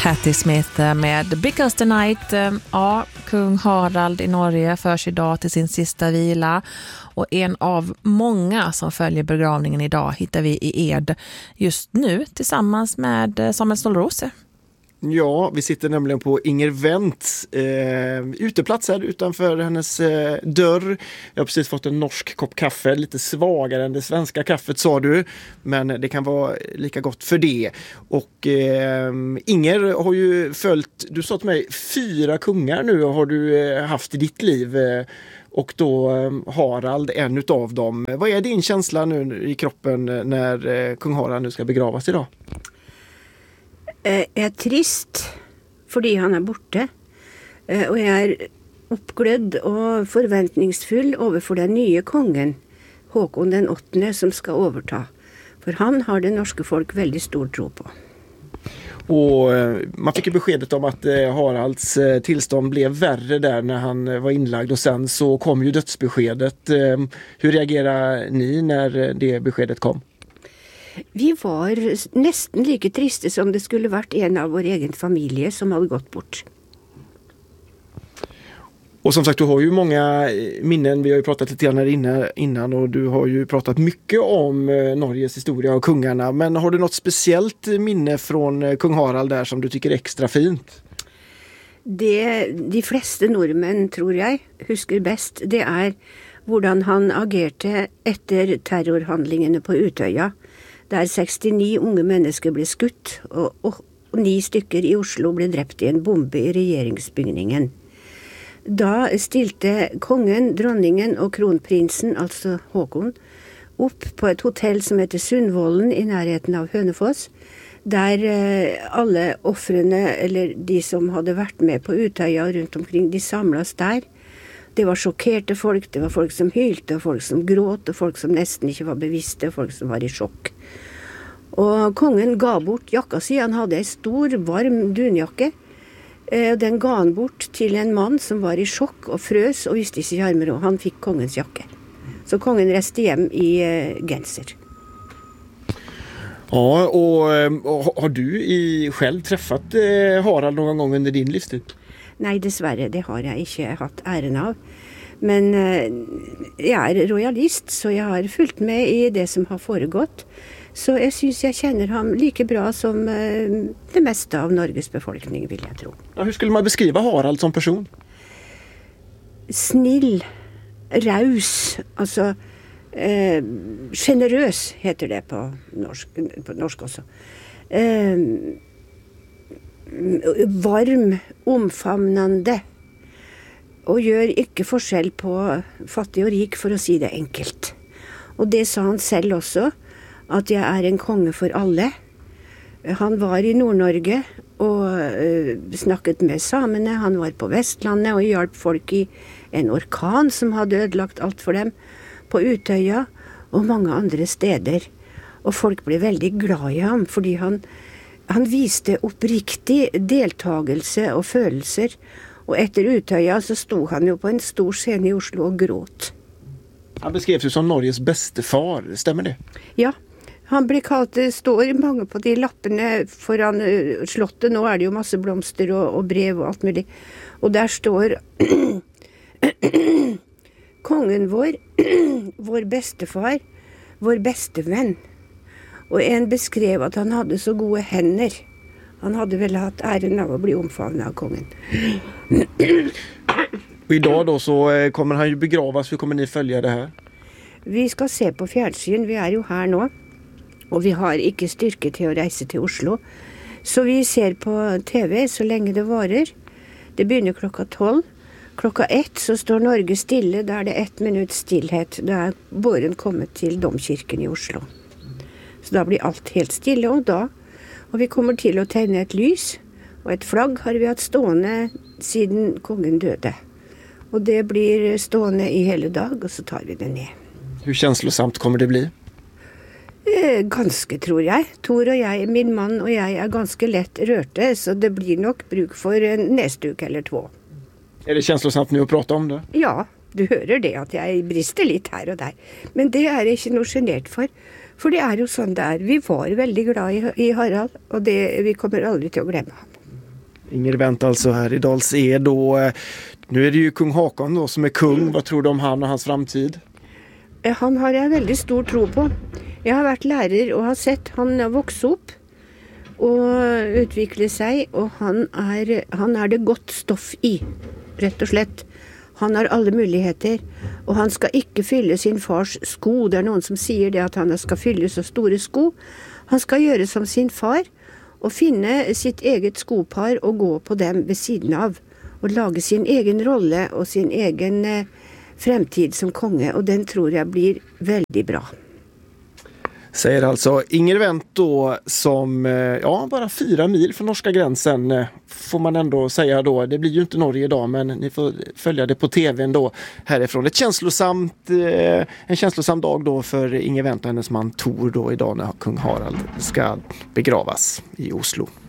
Patti Smith med Because the Night. Ja, kung Harald i Norge förs idag till sin sista vila. Och en av många som följer begravningen idag hittar vi i Ed just nu tillsammans med Samuel Stålrose. Ja, vi sitter nämligen på Inger Wendts uteplats här utanför hennes dörr. Jag har precis fått en norsk kopp kaffe, lite svagare än det svenska kaffet sa du, men det kan vara lika gott för det. Och Inger har ju följt, du sa till mig, 4 kungar nu har du haft i ditt liv. Och då Harald, en utav dem. Vad är din känsla nu i kroppen när kung Harald nu ska begravas idag? Jeg er trist fordi han er borte, og jeg er oppglødd og forventningsfull overfor den nye kongen, Håkon den 8., som skal overta. For han har det norske folk veldig stor tro på. Och man fick ju beskedet om att Haralds tillstånd blev värre där när han var inlagd och sen så kom ju dödsbeskedet. Hur reagerar ni när det beskedet kom? Vi var nesten like triste som det skulle vært en av vår egen familie som hadde gått bort. Och som sagt, du har ju många minnen, vi har ju pratat lite grann här innan och du har ju pratat mycket om Norges historia och kungarna. Men har du något speciellt minne från kung Harald där som du tycker är extra fint? Det de fleste nordmenn, tror jeg, husker best, det er hvordan han agerte etter terrorhandlingene på Utøya, der 69 unge mennesker ble skutt, og 9 stykker i Oslo ble drept i en bombe i regjeringsbygningen. Da stilte kongen, dronningen og kronprinsen, altså Håkon, opp på et hotell som heter Sundvolden i nærheten av Hønefoss, der alle offrene, eller de som hadde vært med på Utøya rundt omkring, de samles der. Det var sjokkerte folk, det var folk som hylte, folk som gråt, og folk som nesten ikke var bevisste, folk som var i sjokk. Og kongen ga bort jakka si, han hadde en stor, varm dunjakke. Den ga han bort til en mann som var i sjokk og frøs og visste ikke armer, og han fikk kongens jakke. Så kongen reste hjem i genser. Ja, och har du själv träffat Harald någon gång under din livstid? Nei, dessverre, det har jeg ikke hatt æren av. Men jeg er royalist, så jeg har fulgt med i det som har foregått. Så jeg synes jeg kjenner ham like bra som det meste av Norges befolkning, vil jeg tro. Ja, hur skulle man beskriva Harald som person? Snill, raus, altså generøs heter det på norsk også. Varm, omfamnende, og gjør ikke forskjell på fattig og rik, for å si det enkelt. Og det sa han selv også, at jeg er en konge for alle. Han var i Nord-Norge og snakket med samene, han var på Vestlandet og hjalp folk i en orkan som hadde ødelagt alt for dem, på Utøya og mange andre steder. Og folk ble veldig glad i ham, fordi han viste oppriktig deltagelse og følelser, og etter Utøya så sto han jo på en stor scene i Oslo og gråt. Han beskrevs jo som Norges beste far, stemmer det? Ja, han ble kalt, det står mange på de lappene foran slottet, nå er det jo masse blomster og brev og alt mulig, og der står kongen vår, vår bestefar, vår bestevenn. Og en beskrev at han hadde så gode hender. Han hadde vel hatt æren av å bli omfavnet av kongen. Og i dag då så kommer han ju begravas. Hur kommer ni följa det här? Vi skal se på fjernsyn. Vi er jo her nå. Og vi har ikke styrke til å reise til Oslo. Så vi ser på TV så lenge det varer. Det begynner 12:00. 1:00 så står Norge stille. Da er det 1 minutt stillhet. Da er båren kommet til Domkirken i Oslo. Så da blir alt helt stille, og vi kommer til å tenne et lys, og et flagg har vi hatt stående siden kongen døde. Og det blir stående i hele dag, og så tar vi det ned. Hur känslosamt kommer det bli? Ganske, tror jeg. Tor og jeg, min mann og jeg er ganske lett rørte, så det blir nok bruk for en nestuk eller 2. Er det känslosamt nu å prate om det? Ja, du hører det at jeg brister litt her og der. Men det er jeg ikke noe genert for det er jo sånn det er. Vi var veldig glad i Harald, og vi kommer aldri til å glemme ham. Inger Wendt alltså här i Dals-Ed då. Nu är det ju kung Håkon då som är kung. Vad tror du om han och hans framtid? Han har jeg veldig stor tro på. Jeg har vært lærer og har sett han vokse opp og utvikle seg, og han er det godt stoff i, rett og slett. Han har alle muligheter, og han skal ikke fylle sin fars sko. Det er noen som sier det at han skal fylle så store sko. Han skal gjøre som sin far, og finne sitt eget skopar og gå på dem ved siden av. Og lage sin egen rolle og sin egen fremtid som konge, og den tror jeg blir veldig bra. Säger alltså Inger Wendt då som bara 4 mil från norska gränsen får man ändå säga då. Det blir ju inte Norge idag, men ni får följa det på tvn då härifrån. En känslosam dag då för Inger Wendt och hennes man Tor då idag när kung Harald ska begravas i Oslo.